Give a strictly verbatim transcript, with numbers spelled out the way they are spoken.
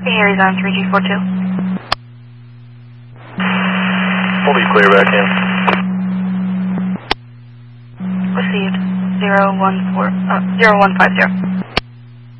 Hey, Harry's on three G four two. We'll be clear back in. Received. Zero one four, uh, zero one five zero.